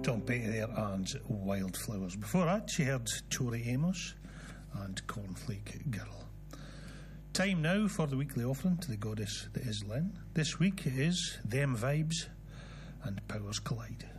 Tom Petty there and Wildflowers. Before that, she heard Tori Amos and Cornflake Girl. Time now for the weekly offering to the goddess that is Lynn. This week it is Them Vibes and Powers Collide.